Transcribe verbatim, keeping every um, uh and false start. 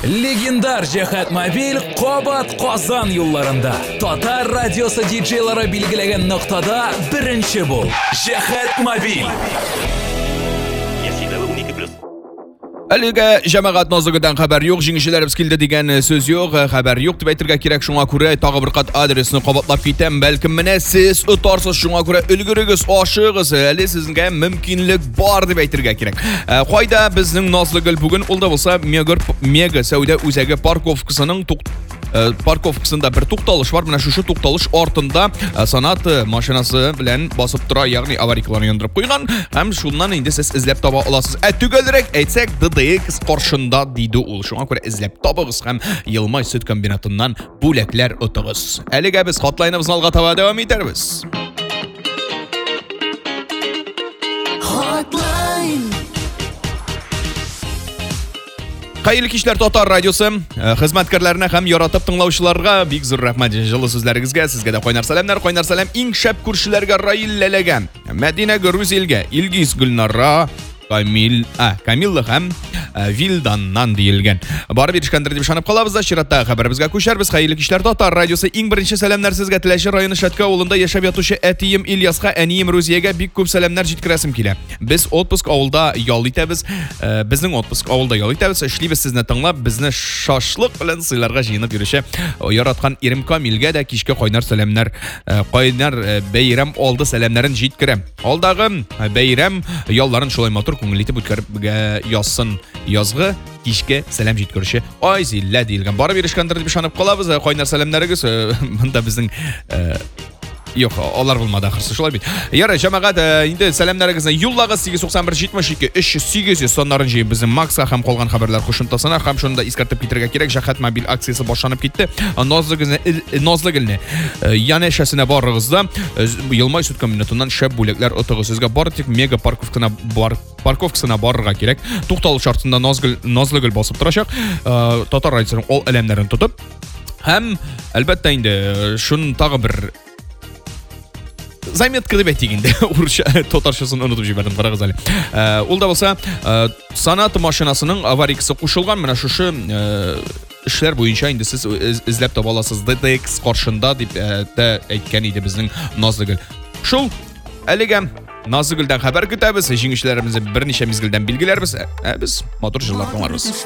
Легендар Жахат Мобиль Кобат Казан юлларында. Татар радиосы диджейлары билгеләгән ноктада беренче бул. Жахат Мобиль. Әлегә җәмәгать назыгыдан хәбәр юк, җиңүчеләребез килде дигән сүз юк, хәбәр юк дип әйтергә кирәк. Шуңа күрә тагы бер кат адресны кабатлап китәм. Бәлкем менә сез утарсыз, шуңа күрә өлгерегез, ашыгыз. Әле сезгә мөмкинлек бар дип әйтергә кирәк. Кайда безнең Назлы гөл бүген ул да булса мега мега сәүдә үзәге парковкасының парковкасында бер тукталыш бар. Менә шушы тукталыш артында санат машинасы белән басып тора, ягъни аварийкаларны яндырып куйган. Һәм шуннан инде сез эзләп таба аласыз. Ә түгелрәк әйтсәк, ди ди икс каршында диде ул. Шуңа күрә эзләп табыгыз һәм Елмай сөт комбинатыннан бүләкләр отыгыз. Әлегә без хатлайныбызны алга таба дәвам итәрбез. Хәерле кичләр, Татар радиосы хезмәткәрләренә һәм яратып тыңлаучыларга бик зур рәхмәт җылы сүзләрегезгә. Сезгә дә кайнар сәламнар, кайнар сәлам иң шәп күршеләргә Раил Ләләгән, Мәдинә Грузилгә, Илгиз Гөлнара, Камил, а, Камилла һәм Вилданнан диелгән. Барып ирешкәндер дип ышанып калабыз да, чиратта хәбәребезгә күчәрбез. Хәерле кичләр, Татар радиосы иң беренче сәламнар сезгә Теләче районы Шәткә авылында яшәп ятучы әтием Ильяска, әнием Рузиягә бик күп сәламнар җиткерәсем килә. Без отпуск авылда ял итәбез. Безнең отпуск авылда ял итәбез. Эшлибез сезне тыңлап, безне шашлык белән сыйларга җыенып йөрүче яраткан ирем Камилгә дә кичкә кайнар сәламнар, кайнар бәйрәм алды сәламнарын җиткерәм. Алдагы бәйрәм ялларын шулай матур күңел итеп үткәрергә язсын. Язгы кичкә сәлам җиткерүче Айзилә диелгән. Барып ирешкәндер дип ышанып калабыз. Кайнар сәламнарыгыз монда безнең Yok, алар булмады ахырсы, шулай бит. Ярый, җәмәгать, инде сәламнарыгызны юллагыз сигез туксан бер җитмеш ике өч йөз сигез йөз соннарын җыеп безнең Макса һәм калган хәбәрләр кушымтасына һәм шунда искәртеп китәргә кирәк. Жахат Мобиль акциясе башланып китте. Назлы гөлне, Назлы гөлне янәшәсенә барыгызда Елмай сөт комбинатыннан шәп бүләкләр отыгыз. Сезгә бары тик мега парковкасына бар парковкасына барырга кирәк. Тукталыш шартында Назлы Назлы гөл басып торачак. Татар радиосының ол әлемнәрен тотып һәм әлбәттә инде шун тагы бер заметка дип әйтик инде. Урысча татарчасын онытып җибәрдем, карагыз әле. Ул да булса санат машинасының аварийкасы кушылган. Менә шушы эшләр буенча инде сез эзләп таба аласыз. ди ди икс каршында дип әйткән иде безнең Назлы гөл. Шул әлегә Назлы гөлдән хәбәр көтәбез. Җиңүчеләребезне берничә мизгелдән билгеләрбез. Без матур җырлар тыңларбыз.